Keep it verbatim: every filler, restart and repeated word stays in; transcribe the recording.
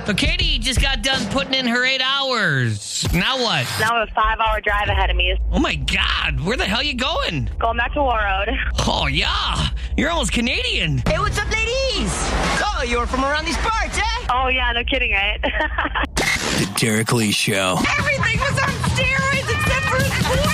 So Katie just got done putting in her eight hours. Now what? Now I have a five-hour drive ahead of me. Oh, my God. Where the hell you going? Going back to Warroad. Oh, yeah. You're almost Canadian. Hey, what's up, ladies? Oh, you're from around these parts, eh? Oh, yeah, no kidding, right? The Derek Lee Show. Everything was on steroids except for his voice.